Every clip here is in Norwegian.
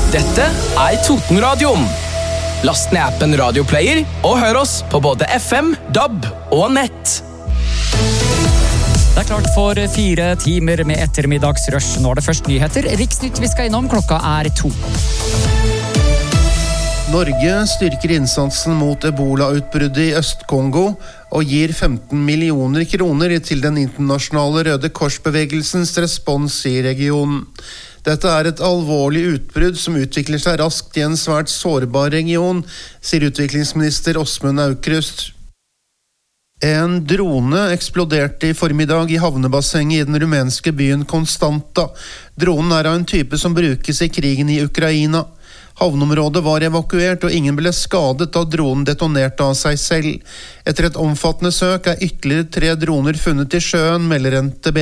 Dette Totenradioen. Last ned appen Radioplayer og hør oss på både FM, DAB og nett. Det klart for 4 timer med ettermiddagsrush. Nå det først nyheter. Riksnytt vi skal innom, klokka 2. Norge styrker innsatsen mot Ebola-utbruddet i Øst-Kongo og gir 15 millioner kroner til den internasjonale Røde Korsbevegelsens respons i regionen. Dette et alvorlig utbrudd som utvikler seg raskt i en svært sårbar region, sier utviklingsminister Åsmund Aukrust. En drone eksploderte i formiddag i havnebassenget i den rumenske byen Konstanta. Dronen av en type som brukes i krigen i Ukraina. Havnområdet var evakuert, og ingen ble skadet da dronen detonerte av seg selv. Etter et omfattende søk ytterligere 3 droner funnet i sjøen, melder NTB.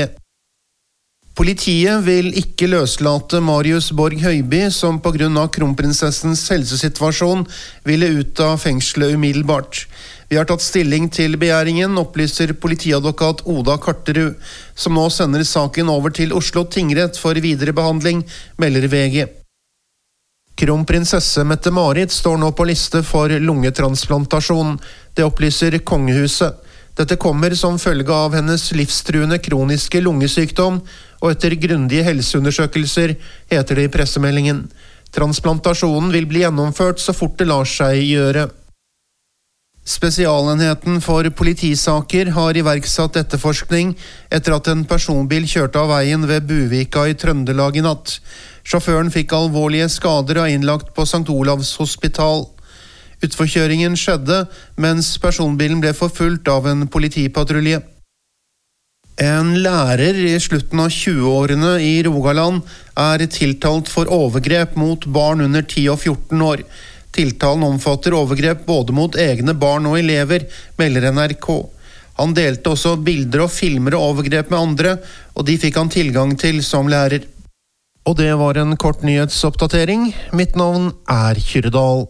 Politiet vil ikke løslate Marius Borg Høiby, som på grunn av kronprinsessens helsesituasjon ville ut av fengselet umiddelbart. Vi har tatt stilling til begjæringen, opplyser politiadvokat Oda Karterud, som nå sender saken over til Oslo tingrett for videre behandling, melder VG. Kronprinsesse Mette-Marit står nå på liste for lungetransplantasjon. Det opplyser Kongehuset. Dette kommer som følge av hennes livstruende kroniske lungesykdom, og etter grundige helseundersøkelser, heter det i pressemeldingen. Transplantasjonen vil bli gjennomført så fort det lar seg gjøre. Spesialenheten for politisaker har iverksatt etterforskning etter at en personbil kjørte av veien ved Buvika i Trøndelag i natt. Sjåføren fikk alvorlige skader og innlagt på St. Olavs hospital. Utforkjøringen skjedde mens personbilen ble forfulgt av en politipatrulje. En lærer i slutten av 20-årene i Rogaland tiltalt for overgrep mot barn under 10 og 14 år. Tiltalen omfatter overgrep både mot egne barn og elever, melder NRK. Han delte også bilder og filmer og overgrep med andre, og de fikk han tilgang til som lærer. Og det var en kort nyhetsoppdatering. Mitt navn Kyrredal.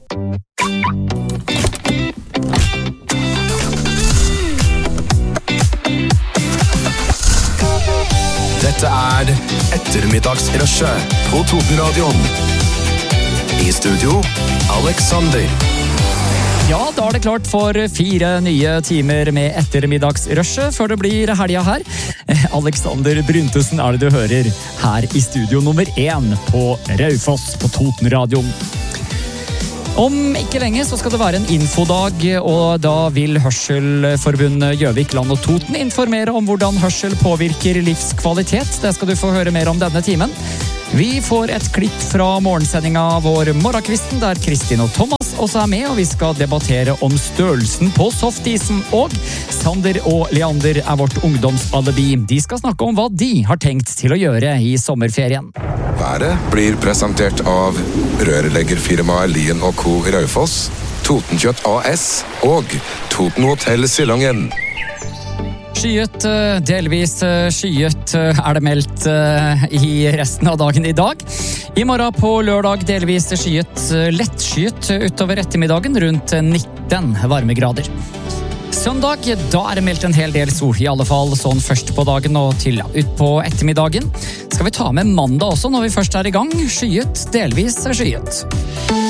Dette ettermiddagsrushet på Totenradioen. I studio, Alexander. Ja, da det klart for 4 nye timer med ettermiddagsrushet før det blir helga her. Alexander Bryntesen det du hører her i studio nummer 1 på Raufoss på Totenradioen. Om ikke lenge så skal det være en infodag, og da vil Hørselforbundet Gjøvik, Land og Toten informere om hvordan hørsel påvirker livskvalitet. Det skal du få høre mer om denne timen. Vi får et klipp fra morgensendinga vår Morgenkvisten, der Kristin og Thomas også med, og vi skal debattere om størrelsen på softisen, og Sander og Leander vårt ungdomsalibi. De skal snakke om hva de har tenkt til å gjøre i sommerferien. Været blir presentert av rørleggerfirmaet Lien & Co. Raufoss, Totenkjøtt AS og Toten Hotel Silangen. Skyet, delvis skyet det meldt i resten av dagen i dag. I morgen på lørdag delvis skyet, lettskyet utover ettermiddagen rundt 19 varmegrader. Søndag, da det meldt en hel del sol, i alle fall sånn først på dagen og til ut på ettermiddagen. Skal vi ta med mandag også når vi først i gang? Skyet, delvis skyet.